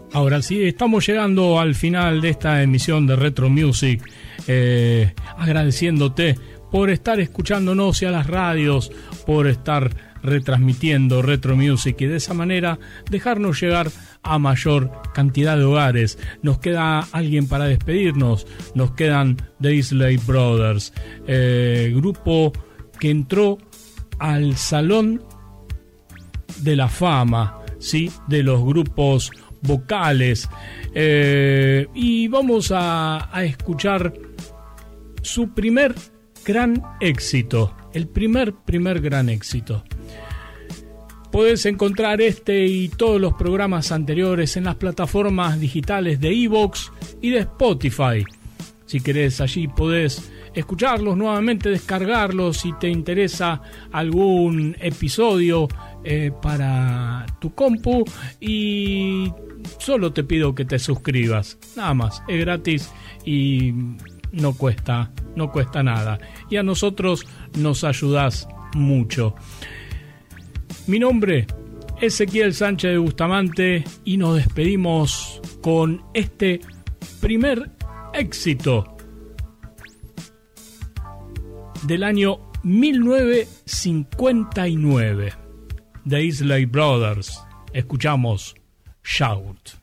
Ahora sí, estamos llegando al final de esta emisión de Retro Music, agradeciéndote por estar escuchándonos y a las radios, por estar retransmitiendo Retro Music y de esa manera dejarnos llegar a mayor cantidad de hogares. Nos queda alguien para despedirnos, nos quedan The Isley Brothers, grupo que entró al Salón de la Fama, ¿sí?, de los grupos vocales, y vamos a escuchar su primer gran éxito, el primer gran éxito. Podés encontrar este y todos los programas anteriores en las plataformas digitales de iVoox y de Spotify. Si querés, allí podés escucharlos nuevamente, descargarlos si te interesa algún episodio para tu compu, y solo te pido que te suscribas, nada más, es gratis y no cuesta nada, y a nosotros nos ayudás mucho. Mi nombre es Ezequiel Sánchez de Bustamante y nos despedimos con este primer éxito del año 1959. The Isley Brothers. Escuchamos Shout.